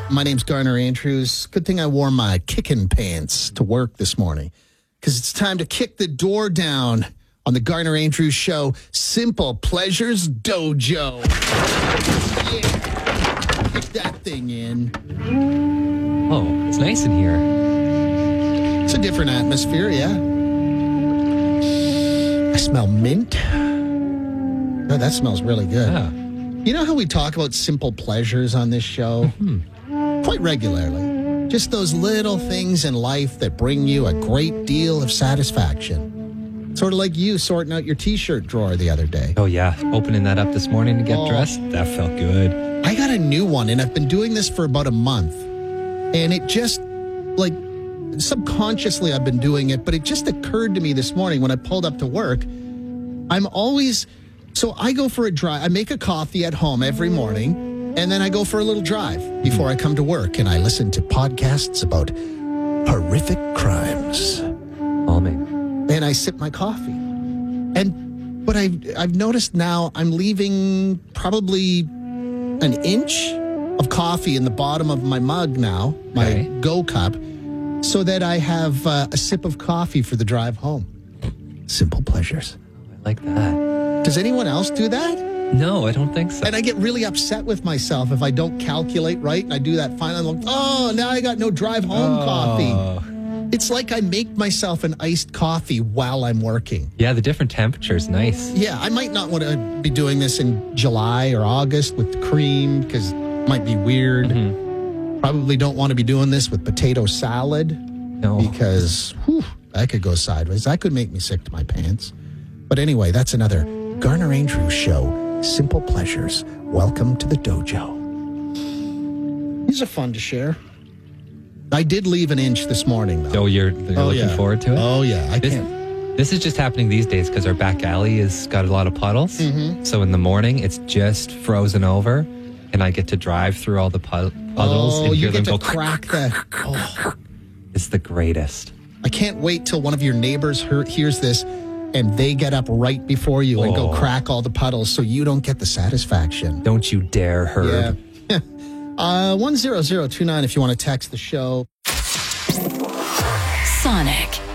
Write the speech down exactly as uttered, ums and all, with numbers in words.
My name's Garner Andrews. Good thing I wore my kicking pants to work this morning because it's time to kick the door down on the Garner Andrews Show Simple Pleasures Dojo. Yeah. Kick that thing in. Oh, it's nice in here. It's a different atmosphere, yeah. I smell mint. Oh, that smells really good. Yeah. You know how we talk about simple pleasures on this show? Mm-hmm. Quite regularly. Just those little things in life that bring you a great deal of satisfaction. Sort of like you sorting out your t-shirt drawer the other day. Oh, yeah. Opening that up this morning to get Oh. dressed, that felt good. I got a new one, and I've been doing this for about a month. And it just, like, subconsciously I've been doing it, but it just occurred to me this morning when I pulled up to work. I'm always, so I go for a drive. I make a coffee at home every morning. And then I go for a little drive before I come to work, and I listen to podcasts about horrific crimes. Calming. And I sip my coffee. And but I've I've noticed now I'm leaving probably an inch of coffee in the bottom of my mug now, my Okay. Go cup, so that I have uh, a sip of coffee for the drive home. Simple pleasures. I like that. Does anyone else do that? No, I don't think so. And I get really upset with myself if I don't calculate right, and I do that finally. I'm like, oh, now I got no drive home Oh. coffee. It's like I make myself an iced coffee while I'm working. Yeah, the different temperature's nice. Yeah, I might not want to be doing this in July or August with cream because it might be weird. Mm-hmm. Probably don't want to be doing this with potato salad No. because whew, that could go sideways. That could make me sick to my pants. But anyway, that's another Garner Andrews Show. Simple pleasures. Welcome to the dojo. These are fun to share. I did leave an inch this morning, though. Oh, you're, you're Oh, looking yeah. forward to it? Oh, yeah. I This, can't. this is just happening these days because our back alley has got a lot of puddles. Mm-hmm. So in the morning, it's just frozen over, and I get to drive through all the pu- puddles Oh, and you hear them get to go crack the... Oh, It's the greatest. I can't wait till one of your neighbors hear, hears this and they get up right before you and go Oh. crack all the puddles so you don't get the satisfaction. Don't you dare, Herb. Yeah. uh, one zero zero two nine if you want to text the show. Sonic.